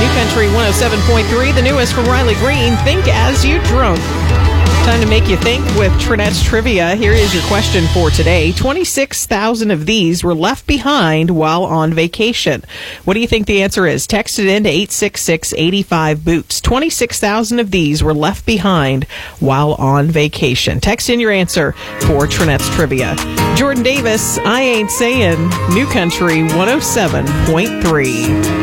New Country 107.3, the newest from Riley Green, Think As You Drunk. Time to make you think with Trinette's Trivia. Here is your question for today. 26,000 of these were left behind while on vacation. What do you think the answer is? Text it in to 866-85-BOOTS. 26,000 of these were left behind while on vacation. Text in your answer for Trinette's Trivia. Jordan Davis, I Ain't Saying, New Country 107.3.